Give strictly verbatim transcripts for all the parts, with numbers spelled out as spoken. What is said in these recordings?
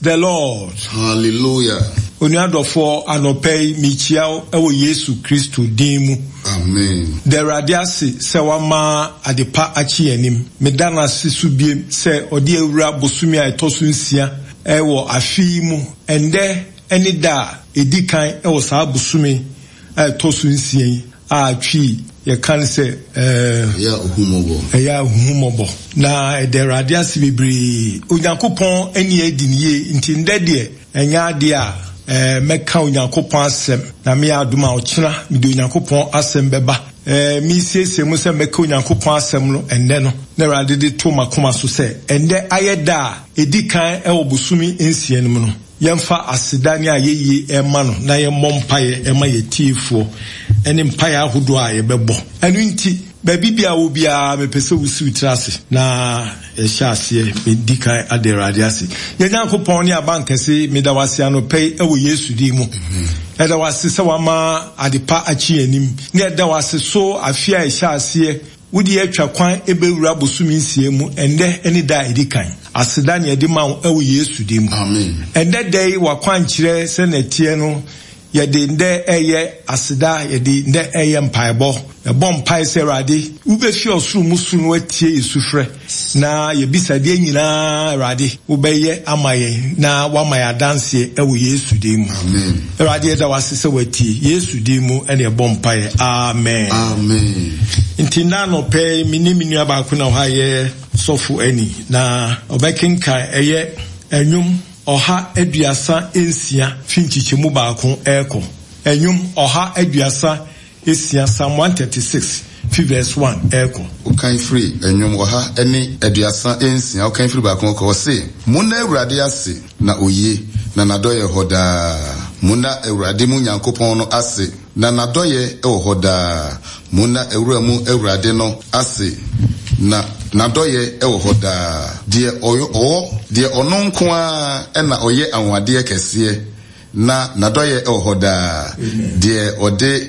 the Lord. Hallelujah. Oniadofo anopei michiao ewo Yesu Kristo dimu. Amen. The radiasi se wama adepa achi enim. Medana sisubiem se odi ewura bosumi a etosu nsia ewo afimu ende eni da edikan ewo saa bosumi a etosu nsia a twi ye kan se eh ya ohumobo ya ohumobo na the radiasi bibri Onyankopon eni ediniye nti ndede enya ade a eh meka Onyankopon asem na me aduma ochina me de Onyankopon asem beba eh mi siesie mu se meka Onyankopon asem no enne no na rade de to makoma so se ende ayeda edikan e obusumi ensie no no yemfa asedane a yeye ema no na ye mompaye ema ye tifo ene mpaye ahodo a ye bebo enu nti ba bibia wo bia mepese wusi utrase na e hyase medikan aderade ase ye Nyankopon ne abankase medawase anopei ewo Yesu di mu e da wase se wama adepa achi anim ne da wase so afia e hyase wudi atwa kwan ebewura bosumi nsie mu ende eni da edikan aseda ne edi ma ewo Yesu di mu amen ende dai wa kwan kire se na tie no yede nde eye aseda yede nde eye mpaebo ebo mpai se rade ubefi osuru musu no atie isufre na yebisa de nyina rade ubeye amaye na wamaya dance ewo Yesu di mu amen rade da wasese watie Yesu di mu ene ebo mpai amen amen intina no pe miniminu abaku na haye sofu eni na obekinka eye enwum oha aduasa ensia finchichemu baako eko enyum oha aduasa esia Psalm one thirty-six verse one eko ukan free enyum oha eni aduasa ensia ukan free baako ko se muna Awurade ase na oye na nadoye hoda muna Awurade mu Nyankopon no ase na nadoye e hoda muna ewura mu Awurade no ase na nadoye e hoda die oyo o die ononko a e na oye anwade kese na nadoye e hoda die ode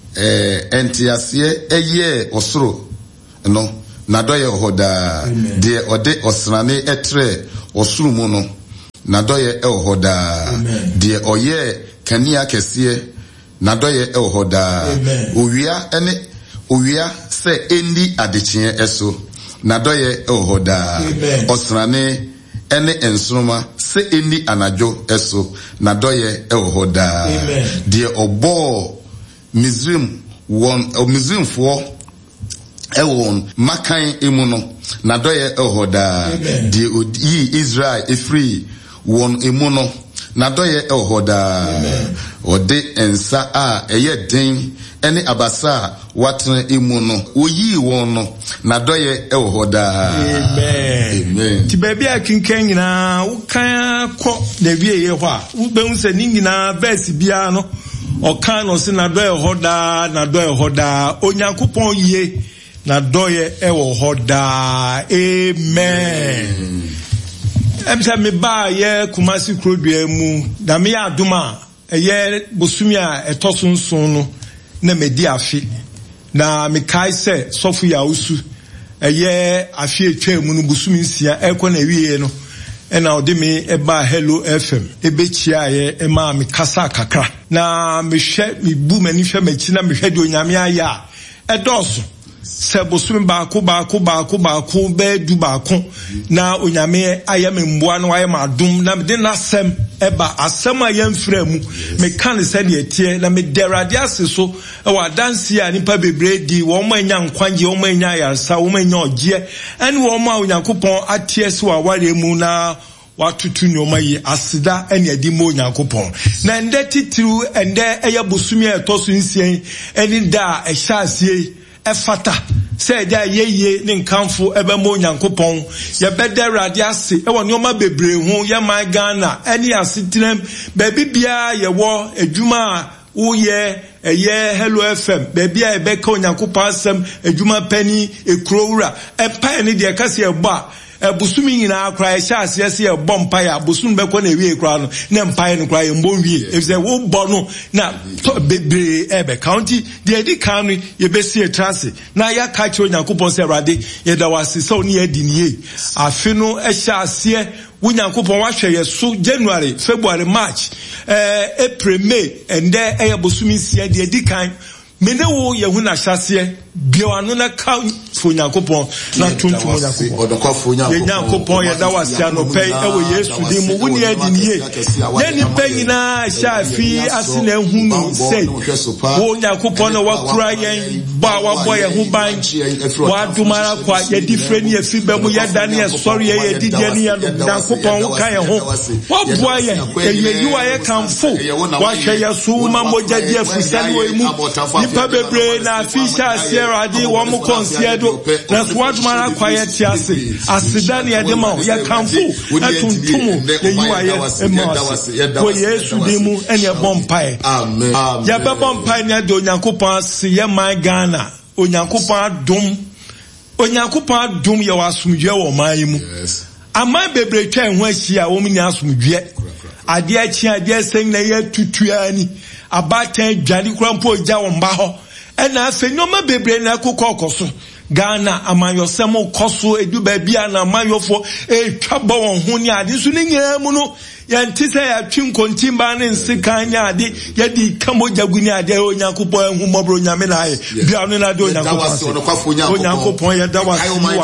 eh entiase eye osoro no nadoye hoda die ode osrane etre osuru mu no nadoye e hoda die oye kania kese nadoye e hoda owia ene owia se endi adechie eso nadoye e hoda osrane ene ensroma se endi anajo eso nadoye e hoda die obo Mizrim won o Mizrim fo e won makan emuno nadoye e hoda die odi Israel e free won emuno nadoye e hoda ode ensa a eye den ene abasa watne emuno oyi won no nadoye e hoda amen amen ti baby akinkan nyina wo kan kọ na wie ye ho a wo behun se ni nyina verse bia no okan no se nadoye hoda nadoye hoda Onyankopon ye nadoye e wo hoda amen emsa me ba ye Kumasi Krodua mu da me aduma eye bosumi a etosunsun no na medi afi na me kai se sofu ya usu eye afi etwa mu no bosumi nsia ekọ na wiye no ena ode me eba Hello F M ebechia ye ema me kasa kakra na me hwe me bu mani hwe machi na me hwe de onyame aya edoso se bosumi baako baako baako baako be du baako na onyame aya me mboa no aya madum na me de nasem eba asem aya mfra mu me kan se de etie na me derade ase so e wa danse a nipa bebre di wo ma nya nkwanje wo ma nya yarsa wo ma nya ogie ene wo ma Onyankopon atie se wa ware mu na watutu nyoma yi asida ene adi mo Onyankopon na nde titiru ende eye bosumi etoso nsien eni da e hyasie efata say da yeye ne nkamfo ebe mo Onyankopon ye bede rade ase e won nyoma bebre hu ye man Ghana eni asitinem ba bibia ye wo adwuma uye eye Hello F M baby a ebe ka Onyankopon asem adwuma pani ekrowura empa ne de kase egbo a ebusumi nyina akra e sha ase ase e bompa ya busum be ko na ewie ekra no na mpa no kra ye mbo wie if say wo bo no na bebre ebe county de edi kan no ye be sie trase na ya ka chi Onyankopon se rade ye da wase so ni edi nie afi no e sha ase Wunyankopon wa hwe ye so January, February, March, eh April, May, and there eh bosumi sia de dikan. Mene wo ye hu na hyase bia wano na ka Onyankopon na tuntum Onyankopon. Ye Nyankopon ye da wase anope e wo Yesu di mu wuni adi niye. Ye ni panyina shafi asina hunu say. Wo Onyankopon na wakura yen ba wa boy hu ban. Wa dumara kwa ye different ye fi be mu ye dane ye sorry ye di die ni ya Onyankopon wo kan ye ho. Wa boy ye ye yiwa ye kanfo. Wa hwe ye so ma moja di afusani wo mu. Nipa bebre na fisha Sierra di wo mu konsiedo na swat mara quiet yase asida ne yede ma ya kanfo atuntum ye yiwa ye ema wo Yesu di mu ene bompae amen ya be bompae ne de Onyankopon ase ye man Ghana Onyankopon adom Onyankopon adom ye wasomdwe wo man mu aman bebre twa ho ahia wo mu nya asomdwe ade achi ade sen na ye tutuani abatan dwani krampo gya wo mba ho ena afenyoma bebre na kokokoso Ghana amanyosemo koso edu ba bia na amanyofo e twaba won ho ni ade so ni nyina mu no yantise ya twinkontimba ne nsikanya ade yadi kamojaguni ade Onyankopon ahumobro nyame na aye bia no na de Onyankopon Onyankopon ya dawa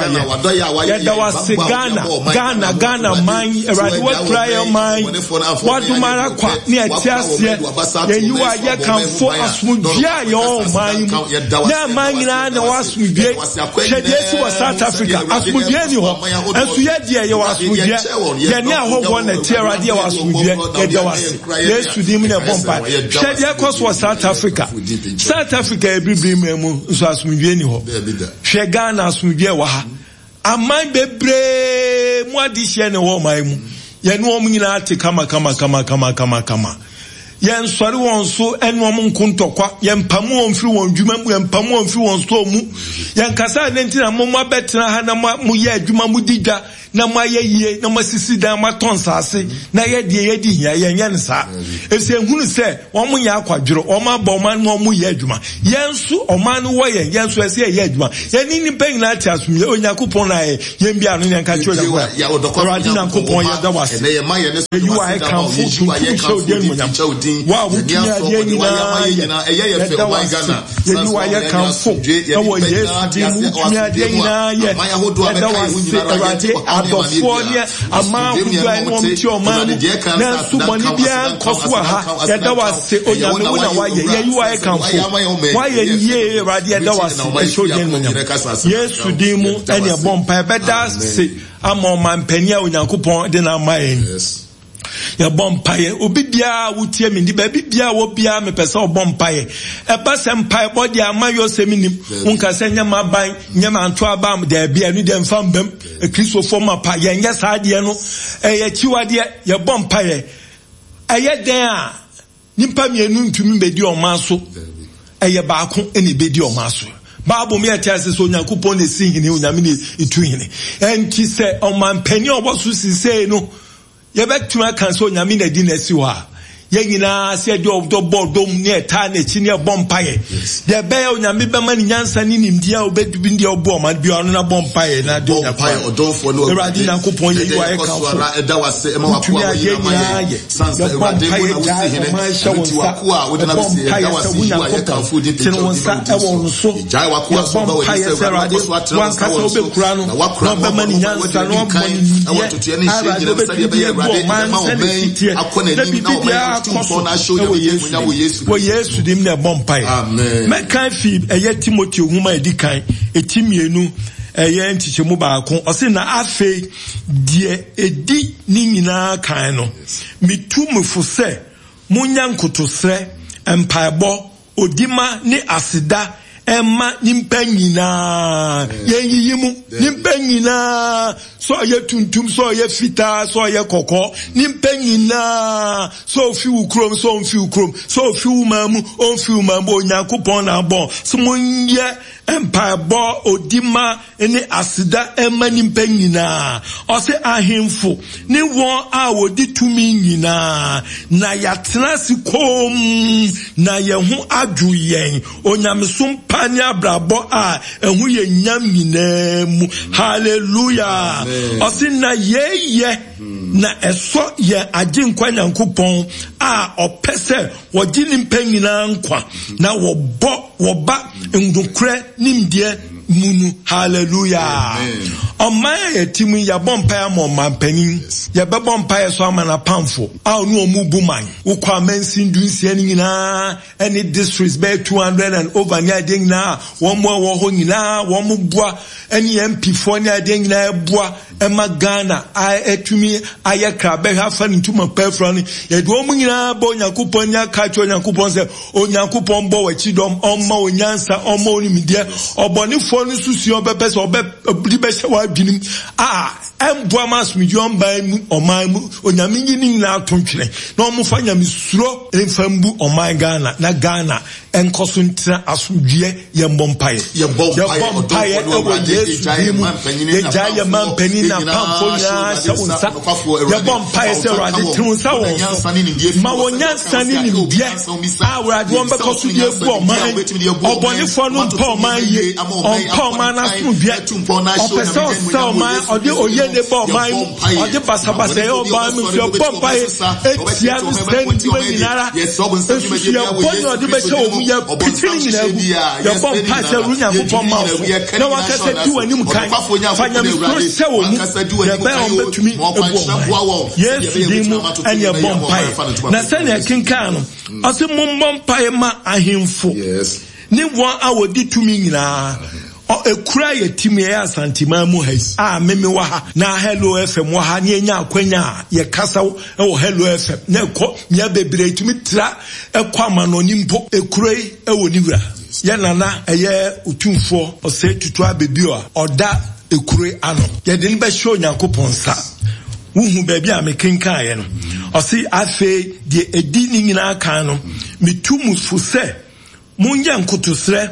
ya dawa se Ghana Ghana Ghana man erade wa prayer man wadumara kwa ni atiase yeyiwa ye kanfo asumdua yo man na man na na wasumdue shedesi wa South Africa asumdue ni ho enso ye die ye wasumdue ye ne ahogwo na tierade wasumdue ye dawase Yesu di mu na bomba shedi akos wa South Africa South Africa ebibiri mu nso asumdue ni ho hwe Ghana asumdue wa ha aman bebre mu adihye ne wo man mu ye no om nyina ate kama kama kama kama kama kama yen sori won so eno om nkuntokwa yen pamu on firi won dwuma mu yen pamu on firi won so mu yen kasa ne ntina mo mo betra ha na mo ye adwuma mu dida na mo ayeye na mo sisi dan ma ton sase na ye de ye di hia yen yen sa ese hunu se won mo nya akwadworo o ma ba o ma no mo ye adwuma yen su o ma no wo ye yen su ese ye adwuma yen ni ni pen na ati asum ye Onyankopon na ye yen bia no yen ka chwo ya odokwa Onyankopon ye da wase ye ma ye ne so you are kan fu tu show den Onyankopon wa wo tia ye ni na eye ye fe o ma Ghana ye you are kan fu e wo Yesu di mu tia ye ni na ye da wase erade California ama hudwa no mti o man na sumoni bia nkoso ha ya da wase onyame na waye ye yiwa e kanfo waye ye radi ya da wase e show den onyame Yesu di mu ene bompa beda se ama man pania Onyankopon de na mayen ya bompaye obi bia wutie mi ndi ba bia wo bia me pese o bompaye e ba se mpaye body amayo seminim unka se nyama ban nyama anto abam da bia nu dem fambam e Christopher mapa ye nya saade no e ye chiwade ye bompaye e ye den a nimpa mienu ntumi bedi o maso e ye baako ene bedi o maso Bible me atiase so Onyankopon ne sihini onyame ne etuhini enti se o man pani obosu sise no ye betuma kan so nyame na di na si wa ye nyina se de odo bodom ne eta na chi ne bompaye ye be onyame be man nyansa ni nimdia obedubi ndi obo ma bi ono na bompaye na de bompaye odonfo no eradi na kopon ye wa e kan eda wase e ma wa kwa ye na ye sansa eradi mo na wusi hene ti wa kwa wo na se eda wase yi wa ye kan fu di ti no sa e wo so jai wa kwa so ba wo se eradi wa ka so be kura no no be man nyansa no bo ni na wo tutu ni se nyina sa ye be ye eradi ma o ben akona ni na o ben wo Yesu dim na bompae amen me kan fi eye Timothy huma edikan etimienu eye ntichemu baako o se na afe die edi ni nyina kan no mitumfo se munya nkotosre empaebo odima ni asida Emma nimpa nyina yenyiyi mu nimpa nyina so ye tuntum so ye fita so ye kokko nimpa nyina so fi ukrom so fi ukrom so fi umamu on fi umamu Onyankopon na bon so munye empire bo odima ene asida emma nimpa nyina o se ahemfo ni won a wodi tumi nyina na yatena sikom na ye hu adu yen Onyamesum pani abrabo a ehu ye nyam nyina mu hallelujah o se na ye ye na eso ye agye nkwa Nyankopɔn a opese wogi ni mpanyina nkwa na wobo woba ndukre nimdie munu. Hallelujah. Omaya yetimu ya bompa mo mampanin ya be bompa so amana pamfo a onu omubu man ukwa mensin dunsia ni nyina any districts be two hundred and over ni ade nyina wo mo wo ho nyina wo mo boa any M P four ni ade nyina boa ema Ghana a etumi ayekra be ha fa ntuma pefra ni ye do mo nyina bo Nyankopɔn nya ka cho Nyankopɔn se Onyankopɔn bo wachi dom omma onyansa omma onimidie obonifo ni susu obebe se obe be se dinim ah emboa masmidwon ban mu oman mu onyame nyini na atontwene na omofa nyame suro emfambu oman Ghana na Ghana enkoso ntina asodwie ye mbompaye ye mbompaye ewo Yesu dimu ye jaye mampani na pamfo nya sewunsa ye mbompaye se rade tinunsa wo ma wonya sani ni bie awrade won be koso die bu oman obonifo no mpa oman ye ompa oman na asodwie opesa so man odi oye ne bo man odi basabasa e oba mi fi bompa e etia no stand di nyinara esu ya bonyo odi be che omu ya pitini nyinagu ya bompa se runya ko ma na wakase du anim kan fanya mi so se omu ya be on betumi ebu Yesu di mu anya bompa na se na kinkan no ose mum bompa e ma ahemfo yes ni won awodi tumi nyina o ekura yetimi ya santima mu hai ah meme wa ha na Hello F M wa ha ne nya akwanya ye kasa e wo Hello F M na ko nya bebre timi tra ekwa manonimpo ekura e wo niwura ye nana eye otumfo o se tutu abebio a oda ekure ano ye de ni be show Nyankopɔn sa wuhu baabi a mekenkan ye no o se afe de edi ni nyina kan no mitumu fu se munye nkotosre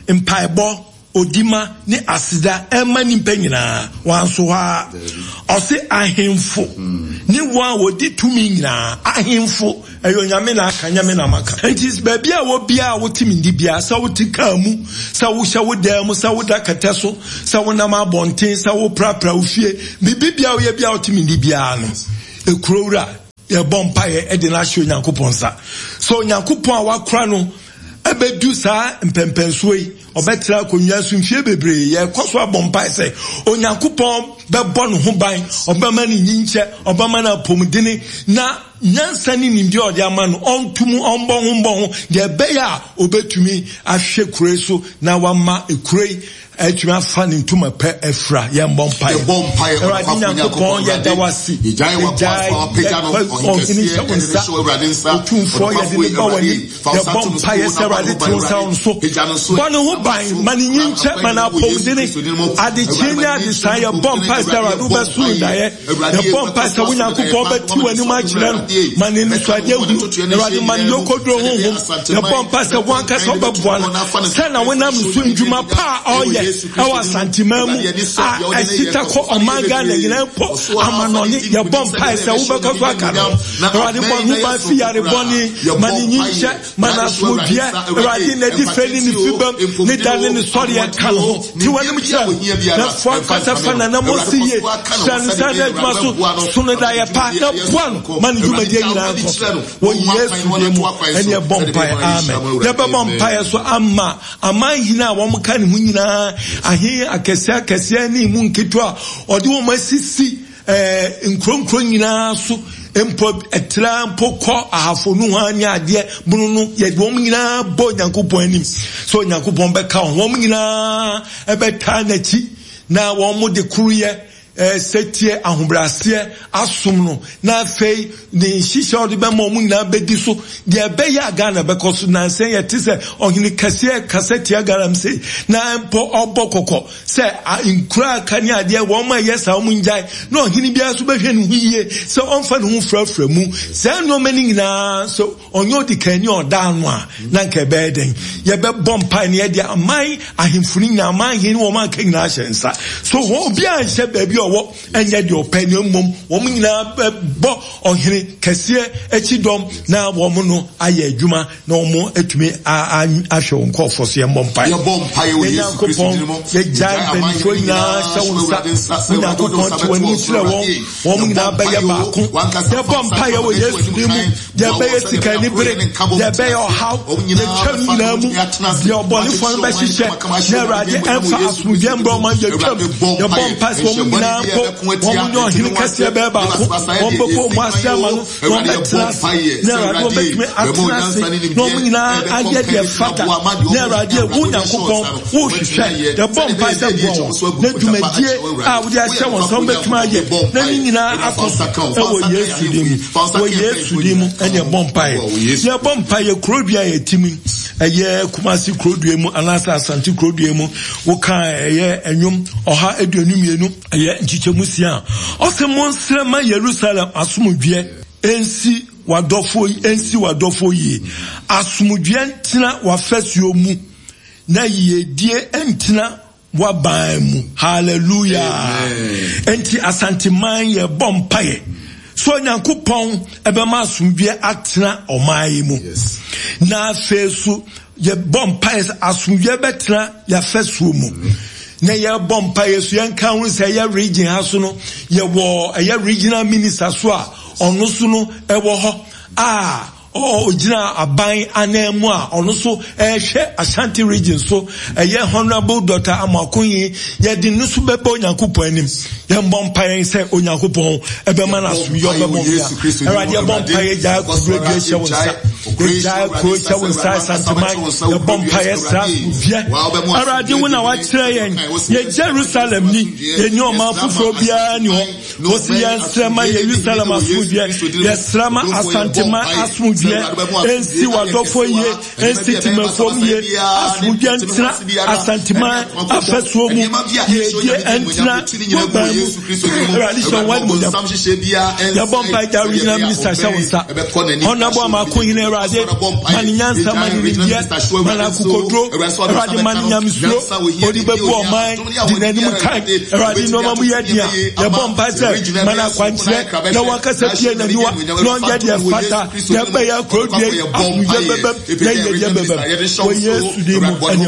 mpaebo odima ni asida ema ni mpanyina wanso ha ose ahemfo ni wa wodi tumi nyina ahemfo eyo nyame na aka nyame na maka entis baabi a wo bia wo timi ndi bia sa wo tika mu sa wo hya wo da mu sa wo da kateso sa wo na ma bonten sa wo prapra wo fie bibi bia wo ye bia wo timi ndi bia no ekurowura ye bompa ye e de na hye Nyankopɔn sa so Nyankopɔn a wakra no ebedu sa mpempenso yi obetra konwa sunfie bebre ye koso abompa se Onyankopɔn bebo no ho ban obama ni nyinche obama na pomdini na nyansa ni nimdi ode ama no ontumu onbɔ ho mbɔ ho de beya obetumi ahwe kure so na wama ekure etuma fa ni ntuma pe efra ye mbompa ye bompa ye Onyankopɔn ye dawasi ye jai wa kwa pega no onkesi ye ne show Awurade nsa otumfo ye de ba wani ye bompa ye se Awurade tinsa onso bɔno ho ban mani nyinche mana pomdini ade chini ade sa ye bompa se Awurade ba su da ye ye bompa se Onyankopɔn ba ti wani ma kyerɛ no mani ni so ade hu Awurade mani yokodro ho ho ye bompa se wanka so ba boa se na wonam so ndwuma pa oye awa santimamu a asita ko omanga na nyina po amanoni ye bompa se wo beko so aka no Awurade bon hu ba fi yare boni mani nyinche mana smodua Awurade na di feli ni fibam ni dale ni sori ya kan ho ti wani mu kira na fo kasa fana na mo siye san san ma so sunu da ya pa na buan mani juma die nyina ko wo Yesu de mu ene bompa amen ye ba bompa so amma amma hina wo mu kan hu nyina ahe akese akese ni mu nketwa ode wo masisi eh nkronkron nyina so empo etra mpo ko ahafo nu hani ade bunu no ye wo nyina bo Nyankopɔn anim so Nyankopɔn be ka wo nyina ebeta na chi na wo mo de kuruye eh setie ahobrase asom no na fei ne hihye ode be ma mu nyina bedi so de be ya Ghana be koso na sen ye tise ohini kase kaseti agaram se na mpo obokoko se inkura kani ade wo ma yesa wo njai na ohini bia so be hwe ne huye se onfa ne hu frafra mu se no mani nyina so onyo di kani oda no a na nke be den ye be bompa ne ye de amai ahemfuni nyama hin wo ma kan na hyensa so wo bia hye ba bi owo enye de opani mom wom nyina bo ohene kese echi dom na wom no aye adwuma na wom etumi ahwe nkofo so ye mompa ye bompa ye Yesu Kristo dimo ye jai benfo nyina shawunsa na ko ponti wani tire won wom nyina ba ye baako ye bompa ye wo Yesu dimo ye be sika ni bere ye be yo how ye twam nyina mu ye oboni fo ba hihye na rade emfa asudie mbro man ye twam ye bompa so wom nyina ko wom nyo hini kase be baako wom boko mo asema no wom betra na rade wom betime atrase no wom nyina aye de fata na rade wu nyankopon wo hwehwe the bomb pipe bo na dwumadie a wo dia hye won so betuma aye na ni nyina akoso e wo Yesu dim wo Yesu dim ene bomb pipe ya bomb pipe krodua ye timi eye Kumasi krodua mu anasa Asante krodua mu wo kan eye enwom oha aduonu mienu eye nchichemusia osemo nsrema Jerusalem asomdwe ensi wadofo ensi wadofo yi asomdwe ntina wafasuo mu na yedie entina waban mu hallelujah enti asanteman ye bompaye so nyankopon ebema asomdwe atena oman mu na fesu ye bompaye asomdwe betena ya fesuo mu na ye bompaye so yanka hu se ye region haso no ye wo ye regional minister so a ono so no e wo ho ah oh jina aban anemu a ono so ehwe Ashanti region so eye honorable Doctor Amakunyi ye di nusu bebe onyankopon anim ye mbompan se onyankopon ebe ma na so yo bebo ya erade mbompan ja kudwe gye wonsa ja ko cha wonsa santeman ye mbompan sa via erade wona wa kire yen ye Jerusalem ni ye nyoma fufo bia ni ho wo si ye srama ye Jerusalem afudie ye srama asanteman asu ensi wadofo ye ensi timefom ye asmudia ntina asantima afesuo mu ye ye entina Yesu Kristo tradition one mo ya bomba ja regional minister shawonsa honorable Amakunyi na rade maninyansa maniriye manakukodro rade maninyamsro odibebo oman dinanim kan rade no mamu ye dia ya bomba se manakwanchire na wakasa pie na niwa no nya dia fata ya be ya krodie asumdwe bebem na ye ye bebem wo Yesu dim anya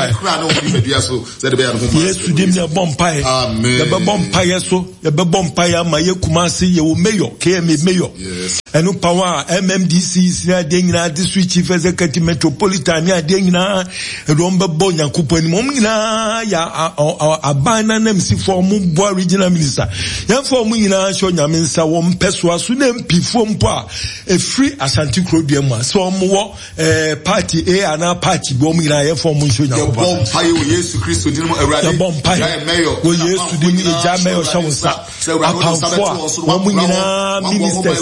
bompa Yesu dim na bompa amen ya bompa yeso ya bompa ya ma ye Kumasi ye wo mayor K M mayor enu power M M D C sina de nyina district chief executive metropolitan ya de nyina rombe bo nyankopani mom nyina ya abana na msi for mu bo regional minister ya for mu nyina sho nyamensa wo mpeso aso na mpifo mpo a e free Ashanti krodua mu so mo eh party A ana party bo mu nyina ya for mu sho nyankopani ya bompa ye Yesu Kristo dinmo awrade ya mayor wo Yesu dinmo e ja mayor shawonsa apamfo wo mu nyina ministers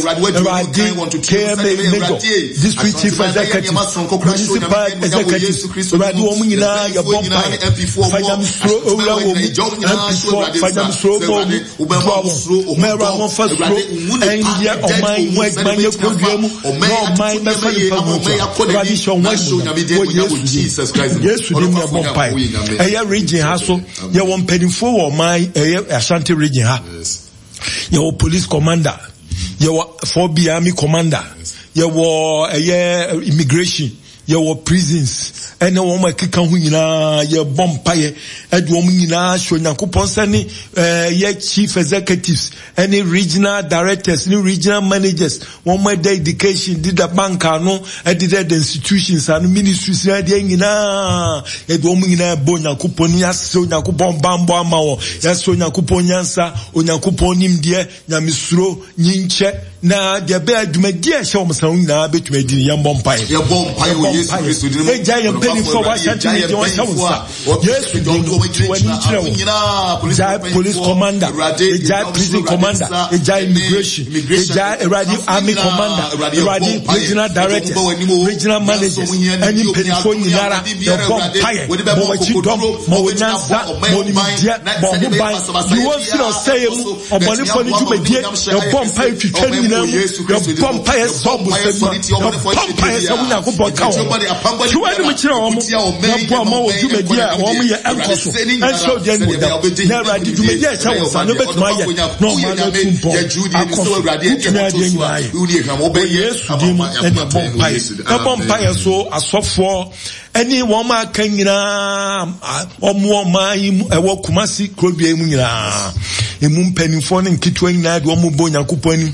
K M Major, District Chief Executive, Municipal Executive, Radi Womunina, ya bompa, Fanyam Stro, Ola Womu, M P four, Fanyam Stro, Womu, Mera Monfastro, and ya Omai, West Mania Program, no Mai Mefan, Radi Shon West, Jesus Christ, yes, we didn't have bompa. A region hassle, ya one penny for my Ashanti region, your police commander. Your four B army commander, your uh, immigration, your prisons, and no one kick on your bompire, and woman in our show, Nakuponsani, uh, your chief executives, any regional directors, new regional managers, one my dedication, did a bank, no, I did the institutions and ministries, and a woman in a bona cuponia, so Nakupon Bambo Mao, Yaso Nakuponiansa, Unakuponim dear, Namisro, Ninche. Na dia be adwumadie hye wo san na betwumadi yam bompae ya bompae wo Yesu Kristo dinmo e giant penny for what century dey want to Yesu dinmo wani kire wo ja police commander e ja prison commander e ja immigration e ja radio army commander e radio regional director regional managers any penny for nyinara ya bompae mo wachi dom mo wanyansa mo nimdia mo ho ban you want to say mu obonifo ni dwumadie ya bompae twitwani nyina mu pompa ye so busema pompa ye so nya ko boka wo tuwa ni mchira wo mo na bo ma wo dwumadi a wo mo ye enkoso enso de ni da na radi dwumadi a cha wo sa no betuma ye no ma na tumpo akoso na de ni Yesu di mu e de pompa ye na pompa ye so asofo eni wo ma kan nyina omo ma yi ewo Kumasi krobia mu nyina emu mpanifo ne nkitwa nyina de omo bo Nyankopon ani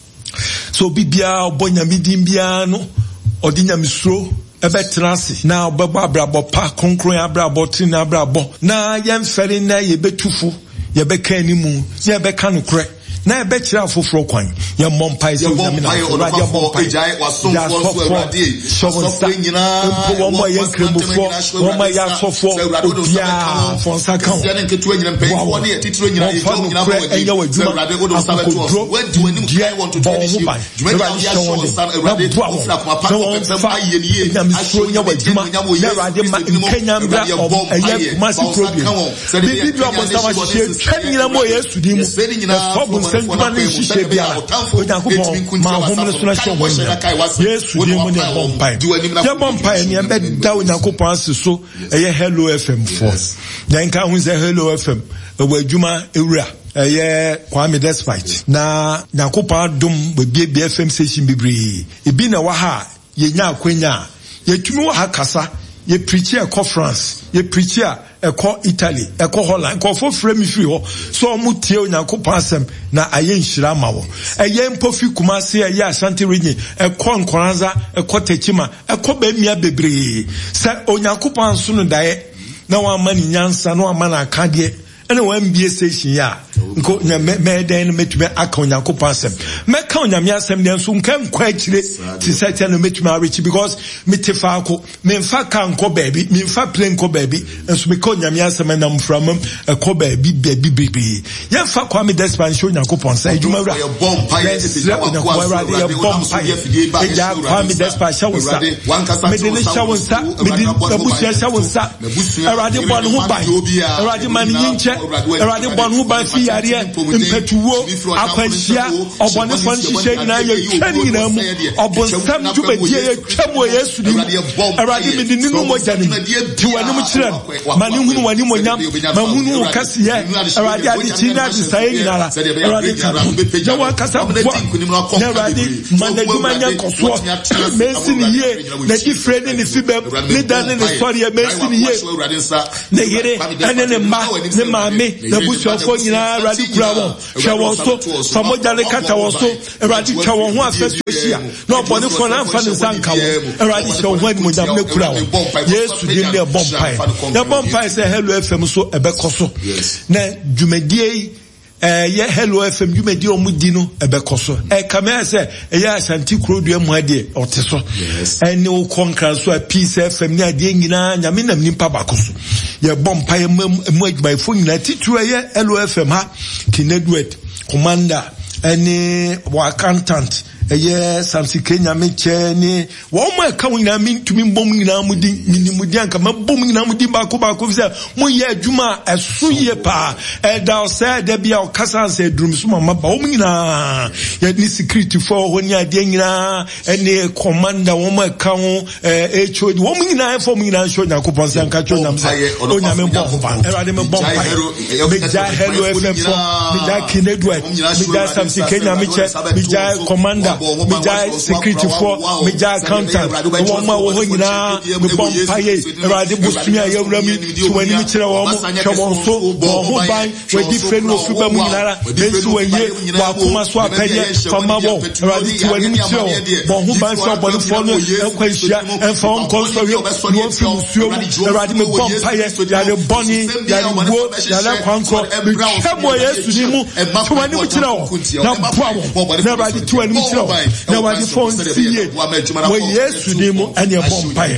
so bibia obonya midin bia no odinya misro ebe trance na obebo abrabo pa konkron abrabo tin abrabo na yemfere na yebetufu yebeka animu yebeka nokre na ebe kira foforo kwan ye mompai so nyamina radio mompai ejai wasomfo so radio so nyina mpo wo mo ye kremufo wo mo ya sofo obia fonsa kan wo nketu nyina mpanyifo ne titiro nyina ye jo nyina bo edi so radio go do sabe to when do any guy want to tell you radio ya show san radio ofna kuma pa ko pem aye ni ye asho nya wa juma na radio ma nkenya mbra eye Kumasi problem bibi do mo sa wa hye twanyina mo Yesu di mu so Sentuma ni shishe bia Onyankopon ma homne so na hye wo Yesu di mu ne bompai ye bompai ni ebe da Onyankopon asiso eye Hello F M four then kan hu ze Hello F M ewo adwuma ewura eye Kwame Despite na Onyankopon dom be B F M station bibiri ebi na wa ha ye nya akwanya ye tumi wa ha kasa ye preach a conference ye preach a eko Italy eko Holland eko for frame free ho so mu tie Onyankopon asem na aye nhira ma wo eye mpofi Kumasi eye Ashanti region eko Nkoranza eko Techima eko ba mia bebre se Onyankopon so no dae na wa mani nyansa na wa mana akade ene wa mbie station ya nko nya me den metume aka Onyankopon asem me ka onyame asem den so nka nkwa akire ti sete no metume arechi because me tefa ako me mfa ka nko baby me mfa plane nko baby enso me ka onyame asem na mframam eko baby baby baby ye mfa kwa me despansho Onyankopon sa edwuma wura ye bompa ye se Onyankopon ye bompa ye ja kwa me despansho wonsa me de ne sha wonsa me de abusia sha wonsa erade bon ho ban erade man nyinche erade bon ho ban fi yare impetuwo akwanhia obone fon hihye na ye twani na mu obonsam dwumadi ye twamo Yesu ni erade me de ninu moja ni ti wani mu kire mani hunu wani monyam ma hunu kase ye erade adi china di sai nyara erade ya wa kasa bwa na erade manaduma nya koso mesi ni ye na different ni fibem ni dan ni story mesi ni ye na yere ene ne ma ne maame na busuafo nyina erade kura won hwe won so famojale kata won so erade twa won ho afesuasia na obone fo na amfa ne sanka won erade hwe won ho animonyam ne kura won Yesu di ne bompai na bompai se Hello F M so ebekoso na dwumadie eh ye Hello F M dwumadie omudi no ebekoso eh kama se eh Ashanti krodua mu ade oteso ene o konkran so a Peace F M ni ade nyina nyame nam nimpa bakoso ye bompai mu adwai fo nyina titru ye Hello F M ha Kinedwet commander any accountant eye Samsi Kenya meche ni wo mo aka nyina mintumi mbom nyina mudi minimudi anka mabom nyina mudi ba ko ba ko fi se mo ye adwuma eso ye pa e da o se de bia o kasa se drum so mama ba wo nyina ye ni security for ho ni ade nyina ene commander wo mo aka ho eh H O D wo nyina for mo nyina sho Yakobon se anka cho nyam se o nyame bom pa e rade me bom pa me ja Hello F M for me ja Kinedwet me ja Samsi Kenya meche me ja commander Mijai security for Mijai accountant one ma wo nyina me bom paye erade busumi ayewura mi ti wani mi kire wo mo hwe won so wo ho ban we different no fi ba mu nyinara esu waye wa kuma so apenye fama wo erade ti wani mi kire wo ho ban so bonu fo no ekwahia enfa on konsowe no fi musuo erade me bom paye ya de boni ya de wo ya la kwanko mi chemo Yesu ni mu ti wani mi kire wo na bua wo na erade ti wani mi kire wo na wadi phone siye wo Yesu ni mu anye bompai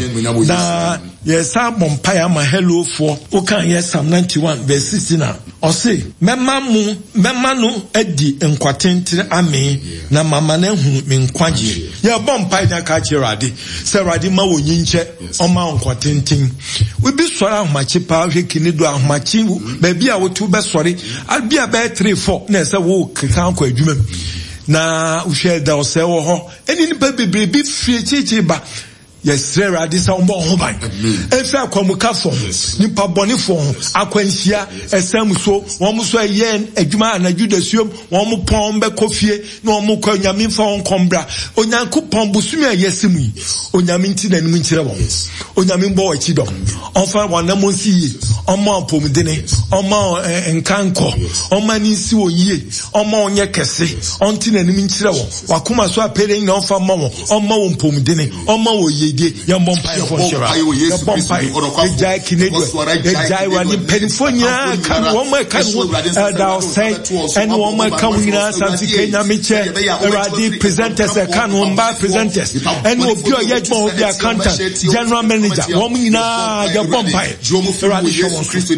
na yesa bompai ama Hello for o kan yes Psalm ninety-one verse sixteen na o say mema mu mema no adi nkwatentere amen na mama na hu me nkwaje ye bompai na ka chirade se rade ma wo nyinche o ma nkwatenten we bi sora ahmachi pa hwe kinido ahmachi ba bia wo tu be sore albia be three four na se wo kan kwa adwuma na uhwe da ose wo ho eni ni bebre bi fie cheche ba yes Awurade sa ombo ho ban efi akwamuka fo nipa bone fo akwanhia esam so won so yen adwuma anadwu da suom won pon be kofie na won kwa nyame fa won kombra onyankopon busumi ayesimu yi onyame nti na nim nkire won onyame mbo wachi do onfa wana monsi yi ọmọ pomdene ọmọ enkanko ọmọ ni si oyie ọmọ onye kese onti na nim nkire wo wakoma so apere na onfa ma wo ọmọ wo pomdene ọmọ oyedie ya mbompa fo nshira ya bompa eja kinedo eja wani penfonya kan wo ma kan da say and wo ma kan wina santi kenya meche Awurade presenters kan wo mba presenters and obi oyejmo obi accountant general manager wo nyina ya bompa Awurade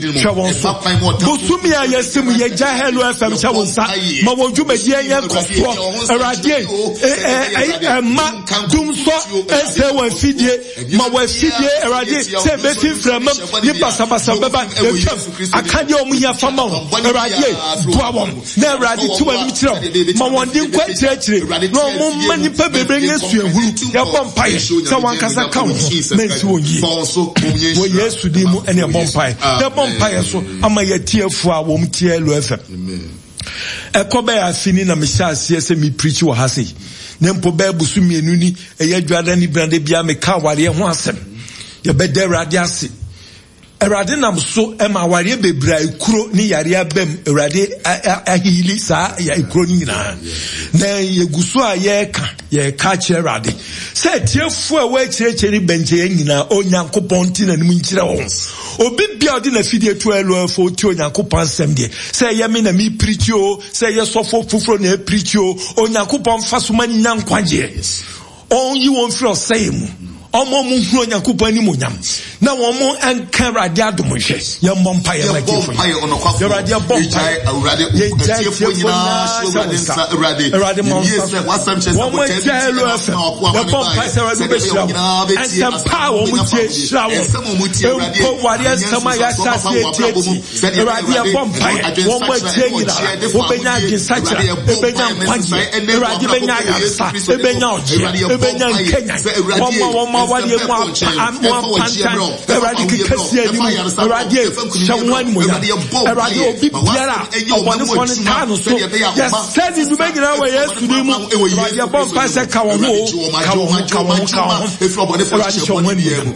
Busumi ya yesimu ye ja Hello F M chawonsa ma wonjume die ye kofo Awurade eh ma dumso ese wa fidie ma wa fidie Awurade se be fi frama ni basabasa beba akade omu ya fama Awurade boa won na Awurade tuwa ni tiro ma wonde kwa kirekire no mo mani pa bebre nyesu ehuru ya bompaye se wankasa kan menti wonyi wo Yesu di mu ene bompaye the bompaye so ama yetiefo a wo mtie Hello F M ekobe afini na mishase se mi preach wo hase nempo ba busu mienu ni eye dwada ni brande bia me ka ware ho asem ye bede Awurade ase Awurade nam so e ma ware bebra ikuro ni yare abem Awurade ahili sa ya ikuro ni nyina na ye guso a ye ka ye ka che Awurade se tiefo a we kirechiri benje nyina onyankopon ti na nim nkire wo obi bia odi na fidie to elo fo ti onyankopon sem de se ye me na mi preach o se ye sofo fufuro na preach o onyankopon fasoma ni nyankwaje on yi won fro say mu omo mu hu onyankopon ni monyam na wo mo enka Awurade adomhwe ye mbompa ye magifo ye Awurade bompa ye tiefo nyina Awurade Awurade mo wo mo Hello F M ye bompa se Awurade be shira and some power mo tie shira wo ko wari sama ya sase tieti Awurade ye bompa wo mo tie nyina wo benya gisacha e benya nkwaje Awurade benya yasa e benya oje e benya nkenya wo mo wo mo wari mo amwa pantan Awurade kikasi ani mu Awurade shawani mo ya Awurade obi biara obone fon tanu so ya said you be nyina we Yesu ni mu Awurade bompa se ka wo ho ka wo ka wo ka wo Awurade shawani mo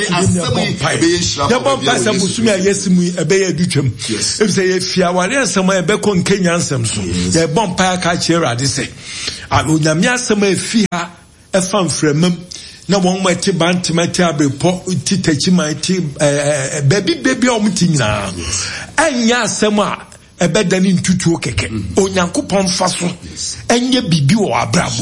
ya bompa se busumi a Yesu mu ebe ya dutwam if say ye fia ware asem ebe ko nkenya nsem so ya bompa ka che Awurade se a onyame asem afi ha efam framam na won mati bantimati abepo titachi mati eh baby baby o mti nyina anya asem a ebeda ni ntutuo keke onyankopon faso enye bibi o abrabo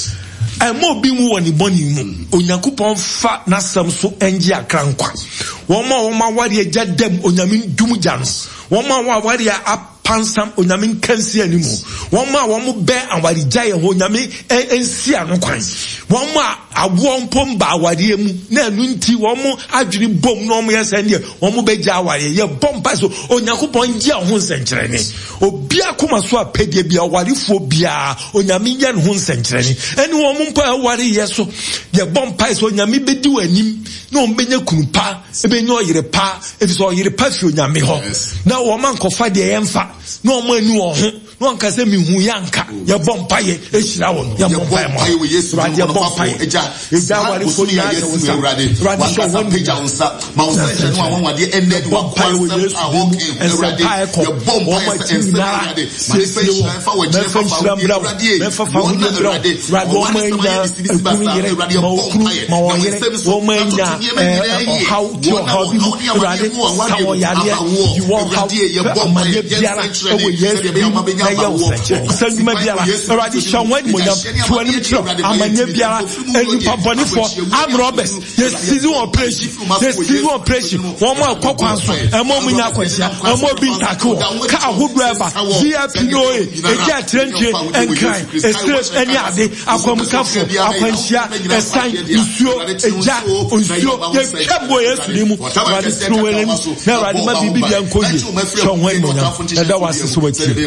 emo obi mu woni boni mu onyankopon fa nasam so enje akrankwa won ma won ma wari agya dem onyame dumugya no won ma wa wari pansam onyame kansi animu won ma won be awari gya ye ho onyame ensi ano kwan won ma awo mpom ba awari mu na anu nti won mo adwiri bom no mo yesa ne won mo be gya awari ye bom pa so onyankopon gya ho nsenkyere ne obi akoma so apedie bia awarifo bia onyame gya ho nsenkyere ne eni won mo mpa awari ye so ye bom pa so onyame bedi wanim na on benya kunupa ebenya oyire pa efiso oyire pa fi onyame ho na won man kofa de yemfa no mo anu o ho no anka se mi hu yanka ye bompa ye ehira won ye bompa mo Awurade ye bompa eja eja wale fo ni Yesu Awurade wasa sa peja unsa ma unsa se no awon wade ended wa kwasem a hoke Awurade ye bompa ye Awurade ma se shira fa wa jira fa fa Awurade me fa fa hu Awurade Awurade o ma nya ekuru yere ma okuru ma wo yere o ma nya how to how bi Awurade sa wo yare you want how ma ye biara ewo Yesu na ye wo sanduma biara Awurade shawani mo nyam tuani tro amanye biara enipa boni for am robbers ye season operation ye season operation won mo akokwan so emo mu nya akwansia emo bi ntako ka ahodo eba V I P no e eja trentwe enkran estres eni ade akwamkafo akwansia esan isuo eja onsuo ye kembo Yesu ni mu Awurade tro wele na Awurade ma bibi bia nkoye shawani mo nyam eda wase so watie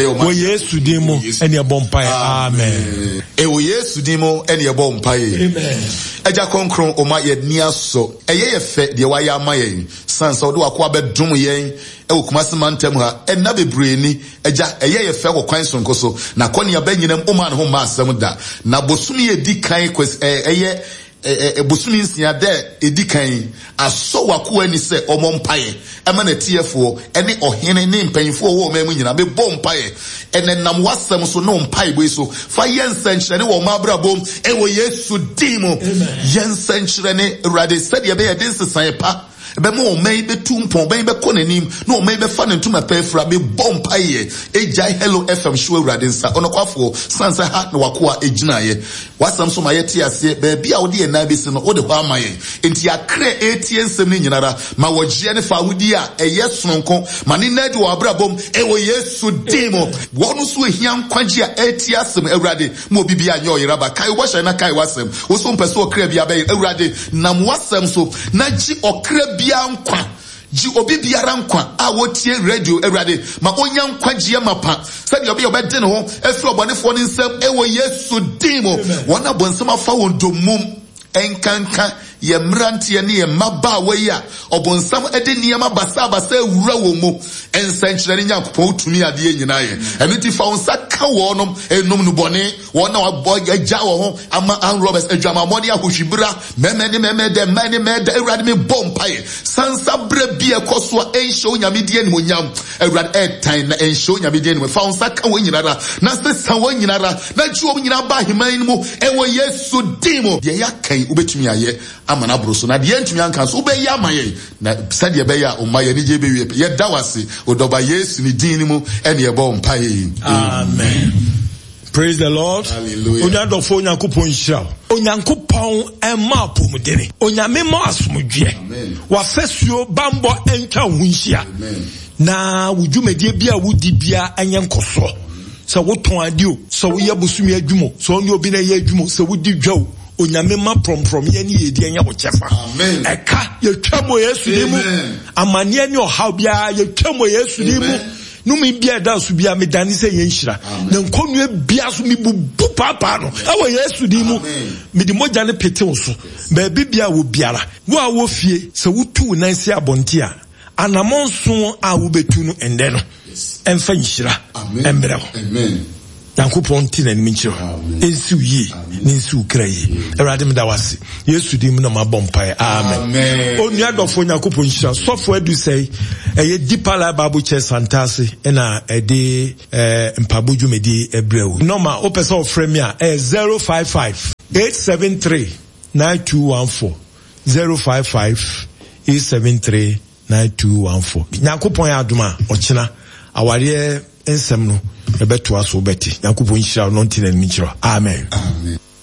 wo Yesu dimo ene ebompaye amen e wo Yesu dimo ene ebompaye amen eja konkron o ma ye nia so eye ye fe de wa ya ma ye sansa do akwa bedum yen e wo kumase mantem ha enna bebre ni eja eye ye fe wo kwan so nkoso na kone abanyinam o ma ne ho ma asem da na bosumi ye di kan kwes eye e bosumi nsia de edikan aso wako ani se omompaye ema na tiefo ene ohene ne mpanyfo wo ma mu nyina be bompaye ene nam wasem so no mpaye bo so fa yensenkyere ne wo ma brabom e wo Yesu dimo yensenkyere ne rade said ye be ye dinsesan pa be mo mai be tumpon be be konanim no mai be fa ne ntuma pefra be bompaye ejai hello F M show rade nsa onokwafo sansa ha na wakoa ejinaye wasam so maye tie ase be bia wo de na be se no wo de ho amaye enti akre etie nsem ne nyinara ma wogye ne fa wudi a eye sononko ma ne nadi wo abrabom e wo Yesu dimo wonu so ehia nkwagye a etie asem awurade mo bibia anye oyiraba kai wo hye na kai wasem wo so mpese okra bia be awurade nam wasem so na gi okra bia nkwa ji obi biara nkwa a wotie radio awurade ma onya nkwa gie mapa sabi obi obede ne ho efri obonefo ne nsem e wo Yesu dimo wona bonsem afa wondomum enkanka ye mrantie ne ye maba we ya obonsam ede niam basa basa ewura wo mu ensankyere ne Nyankopɔn utumi ade nyina ye eniti fa onsa ka wo nom enum no bone wona wabɔ agya wo ho ama an Roberts adwama mɔde ahohwibra meme ne meme de mane me de awurade me bompaye sansa bra bia koso a enhye onyame die ne monyam awurade etan na enhye onyame die ne fa onsa ka wo nyinara na sesa wo nyinara na ji wo nyina ba himan mu ewo Yesu dimo de yakan ubetumi aye amana broso na de ntumi anka so ubeyi amaye na sade be ya o maye ni je be wie ye dawase odoba Yesu ni din ni mu ene ye bompaye amen. Praise the Lord. Hallelujah. Onyadofo Onyankopɔn hyira. Onyankopɔn ema apomudene. Onyame ma asomdwe. Amen. Wa fesuo bambo entwa ho nhyia. Amen. Na wudwumedie bia wudi bia enye nkoso. Se woton ade o, se wo ye bosumi adwumo, se oni obi na ye adwumo, se wudi dwawo. Onyame ma promprom ye ni yedi enya wo chefa. Amen. Eka ye twamo Yesu dimu. Amane ni ohaw bia ye twamo Yesu dimu. No me bia da so bia me dani se yenhyira na nkonua bia so me bubu papa no awo Yesu di mu me di mogya ne petew so ba bibia wo biara wo a wo fie se wutu nan se abonte a anamon so a wo betu no ende no emfa nhyira embre ho amen. Yankopɔn ti na ni nkyiro ensi yi nensi ukra yi Awurade me da wase Yesu di mu na mabompae amen. Onua dɔfo Yankopɔn nhyira sɔfo adu sei eye Deeper Life Bible Church Santase ena ede eh mpabo dwumedi ebrewu normal opesa ofrɛ me a eh zero five five eight seven three nine two one four zero five five eight seven three nine two one four Yankopɔn ya adoma ɔkyena aware ensem no ebeto aso beti Yankopɔn nhyira no ntina ni nkyira amen amen.